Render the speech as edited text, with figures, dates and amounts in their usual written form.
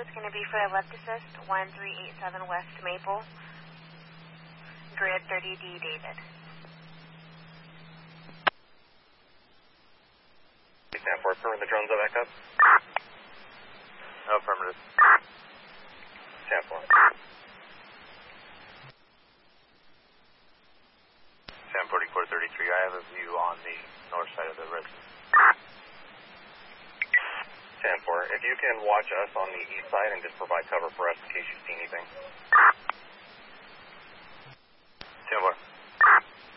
That's going to be for a left assist, 1387 West Maple, grid 30D David. Stanford, affirmative, the drones are back up. Affirmative. Stanford. Sam 4433, I have a view on the north side of the residence. Stanford, if you can watch us on the east side and just provide cover for us in case you see anything.